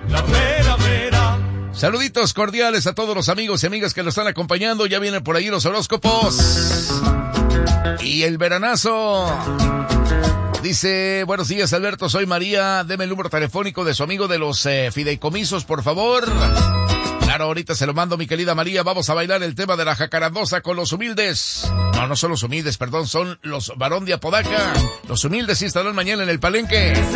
La vera, vera. Saluditos cordiales a todos los amigos y amigas que nos están acompañando. Ya vienen por ahí los horóscopos. Y el veranazo. Dice, buenos días Alberto, soy María, deme el número telefónico de su amigo de los fideicomisos, por favor. Claro, ahorita se lo mando, mi querida María. Vamos a bailar el tema de la jacarandosa con los humildes. No son los humildes, perdón, son los Barón de Apodaca. Los humildes sí estarán mañana en el Palenque.